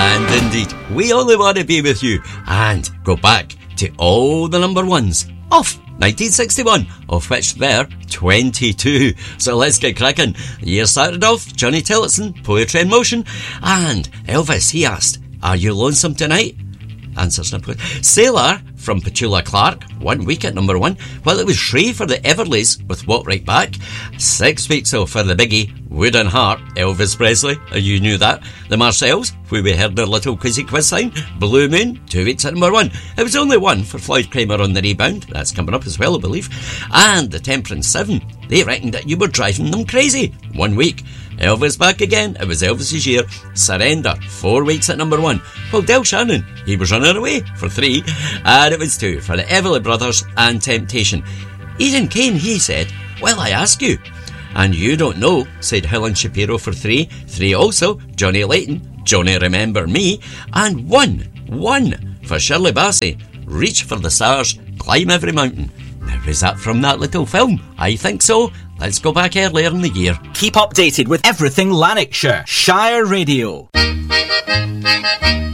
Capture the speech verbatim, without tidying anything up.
And indeed, we only want to be with you and go back to all the number ones of nineteen sixty-one, of which there are twenty-two. So let's get cracking. The year started off, Johnny Tillotson, Poetry in Motion, and Elvis, he asked, are you lonesome tonight? Answers simple. Sailor from Petula Clark, one week at number one, while it was Shree for the Everleys with Walk Right Back. Six weeks so for the biggie, Wooden Heart, Elvis Presley, you knew that. The Marcells, where we heard their little quizzy quiz sign. Blue Moon, two weeks at number one. It was only one for Floyd Kramer on the rebound. That's coming up as well, I believe. And the Temperance Seven, they reckoned that you were driving them crazy. One week. Elvis back again, it was Elvis's year. Surrender, four weeks at number one. Well, Del Shannon, he was running away for three. And it was two for the Everly Brothers and Temptation. Eden Kane, he said, well, I ask you. And you don't know, said Helen Shapiro for three. Three also, Johnny Layton, Johnny Remember Me. And one, one for Shirley Bassey, Reach for the Stars, Climb Every Mountain. Now, is that from that little film? I think so. Let's go back earlier in the year. Keep updated with everything Lanarkshire. Shire Radio.